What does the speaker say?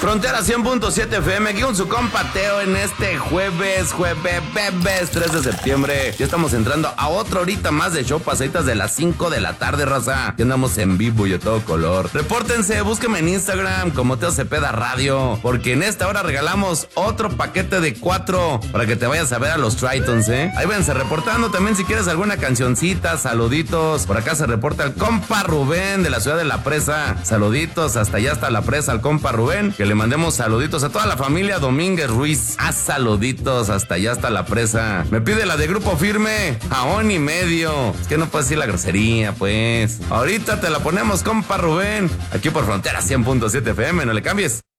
Frontera 100.7 FM, aquí con su compateo en este jueves 3 de septiembre. Ya estamos entrando a otra horita más de show, pasaditas de las 5 de la tarde, raza. Ya andamos en vivo y a todo color. Repórtense, búsquenme en Instagram como Teo Cepeda Radio, porque en esta hora regalamos otro paquete de 4 para que te vayas a ver a los Tritons, ¿eh? Ahí váyanse reportando también si quieres alguna cancioncita, saluditos. Por acá se reporta el compa Rubén de la ciudad de La Presa. Saluditos hasta allá, hasta La Presa, al compa Rubén. Que le mandemos saluditos a toda la familia Domínguez Ruiz. Saluditos hasta allá, hasta La Presa. Me pide la de Grupo Firme, jaón y medio. Es que no puedes decir la grosería, pues. Ahorita te la ponemos, compa Rubén. Aquí por Frontera 100.7 FM, no le cambies.